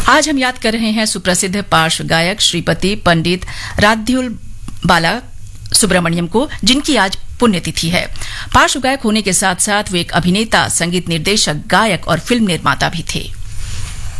आज हम याद कर रहे हैं सुप्रसिद्ध पार्श्व गायक श्रीपति पंडित राध्युल बाला सुब्रमण्यम को, जिनकी आज पुण्यतिथि है। पार्श्व गायक होने के साथ साथ वे एक अभिनेता, संगीत निर्देशक, गायक और फिल्म निर्माता भी थे।